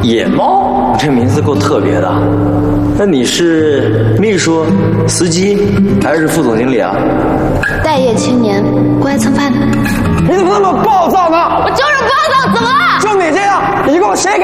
野猫，这名字够特别的。那你是秘书、司机还是副总经理啊？ 待业青年，乖蹭饭。 你怎么那么暴躁呢？ 我就是暴躁，怎么了？ 就你这样，一共谁敢？